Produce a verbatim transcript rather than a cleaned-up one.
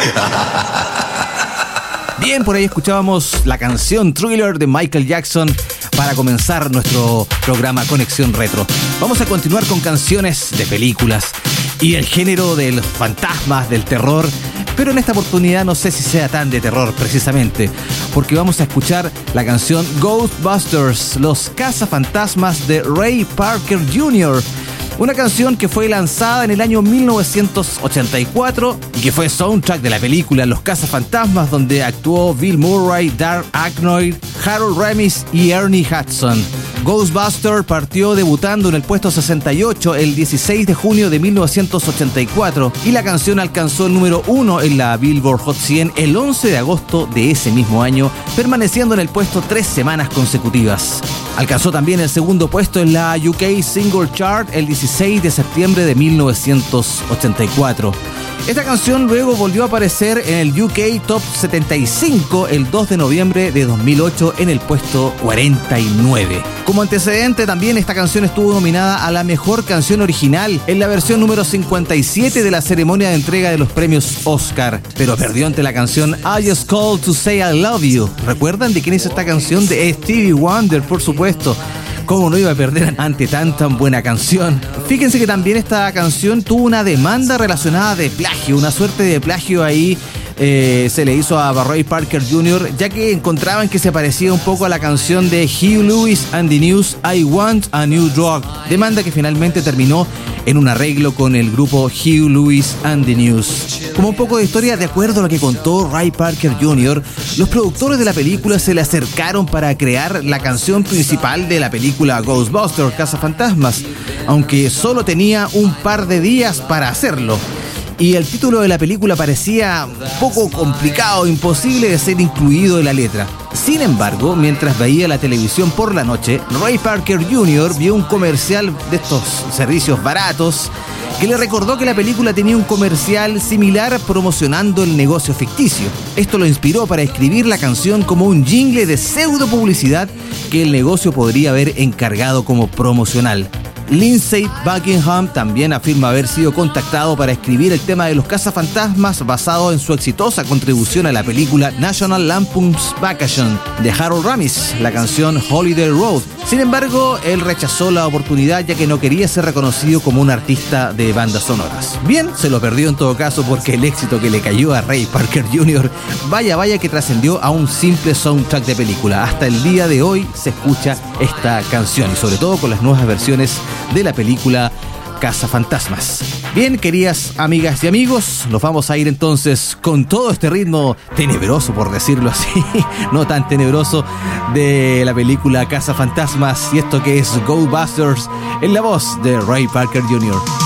Bien, por ahí escuchábamos la canción Thriller de Michael Jackson para comenzar nuestro programa Conexión Retro. Vamos a continuar con canciones de películas y el género de los fantasmas, del terror, pero en esta oportunidad no sé si sea tan de terror precisamente, porque vamos a escuchar la canción Ghostbusters, los cazafantasmas de Ray Parker junior Una canción que fue lanzada en el año mil novecientos ochenta y cuatro y que fue soundtrack de la película Los cazafantasmas, donde actuó Bill Murray, Dark Aykroyd, Harold Ramis y Ernie Hudson. Ghostbusters partió debutando en el puesto sesenta y ocho el dieciséis de junio de mil novecientos ochenta y cuatro y la canción alcanzó el número uno en la Billboard Hot cien el once de agosto de ese mismo año, permaneciendo en el puesto tres semanas consecutivas. Alcanzó también el segundo puesto en la U K Single Chart el dieciséis de septiembre de mil novecientos ochenta y cuatro. Esta canción luego volvió a aparecer en el U K Top setenta y cinco el dos de noviembre de dos mil ocho en el puesto cuarenta y nueve. Como antecedente, también esta canción estuvo nominada a la mejor canción original en la versión número cincuenta y siete de la ceremonia de entrega de los premios Oscar, pero perdió ante la canción I Just Called to Say I Love You. ¿Recuerdan de quién es esta canción? De Stevie Wonder, por supuesto. ¿Cómo no iba a perder ante tan tan buena canción? Fíjense que también esta canción tuvo una demanda relacionada de plagio, una suerte de plagio ahí eh, se le hizo a Ray Parker junior, ya que encontraban que se parecía un poco a la canción de Huey Lewis and the News, I Want a New Drug, demanda que finalmente terminó en un arreglo con el grupo Huey Lewis and the News. Como un poco de historia, de acuerdo a lo que contó Ray Parker junior, los productores de la película se le acercaron para crear la canción principal de la película Ghostbusters, Cazafantasmas, aunque solo tenía un par de días para hacerlo. Y el título de la película parecía un poco complicado, imposible de ser incluido en la letra. Sin embargo, mientras veía la televisión por la noche, Ray Parker junior vio un comercial de estos servicios baratos que le recordó que la película tenía un comercial similar promocionando el negocio ficticio. Esto lo inspiró para escribir la canción como un jingle de pseudo publicidad que el negocio podría haber encargado como promocional. Lindsey Buckingham también afirma haber sido contactado para escribir el tema de los cazafantasmas basado en su exitosa contribución a la película National Lampoon's Vacation de Harold Ramis, la canción Holiday Road. Sin embargo, él rechazó la oportunidad ya que no quería ser reconocido como un artista de bandas sonoras. Bien, se lo perdió en todo caso porque el éxito que le cayó a Ray Parker junior, vaya vaya que trascendió a un simple soundtrack de película. Hasta el día de hoy se escucha esta canción y sobre todo con las nuevas versiones de la película Cazafantasmas. Bien, queridas amigas y amigos, nos vamos a ir entonces con todo este ritmo tenebroso, por decirlo así, no tan tenebroso, de la película Cazafantasmas y esto que es Ghostbusters en la voz de Ray Parker junior